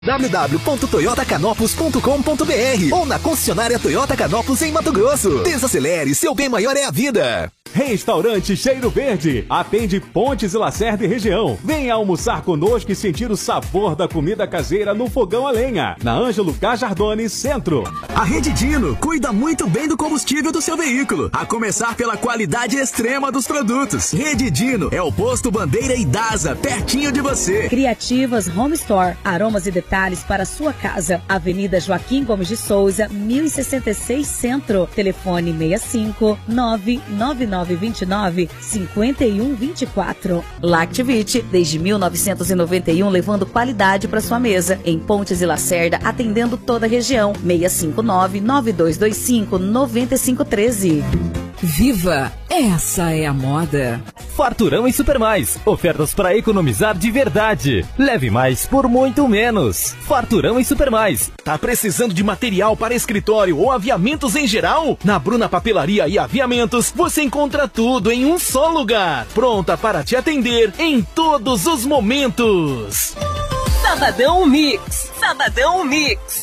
www.toyotacanopus.com.br ou na concessionária Toyota Canopus em Mato Grosso. Desacelere, seu bem maior é a vida. Restaurante Cheiro Verde atende Pontes e Lacerda e região. Venha almoçar conosco e sentir o sabor da comida caseira no fogão a lenha, na Ângelo Cajardone, Centro. A Rede Dino cuida muito bem do combustível do seu veículo, a começar pela qualidade extrema dos produtos. Rede Dino é o posto Bandeira e Dasa, pertinho de você. Criativas Home Store, aromas e detalhes para a sua casa. Avenida Joaquim Gomes de Souza, 1066 Centro. Telefone 65 99929 5124. Lactivite, desde 1991, levando qualidade para sua mesa. Em Pontes e Lacerda, atendendo toda a região. 659-9225-9513. Viva! Essa é a moda. Farturão em Supermais. Ofertas para economizar de verdade. Leve mais por muito menos. Farturão em Supermais. Tá precisando de material para escritório ou aviamentos em geral? Na Bruna Papelaria e Aviamentos você encontra tudo em um só lugar. Pronta para te atender em todos os momentos. Sabadão Mix. Sabadão Mix.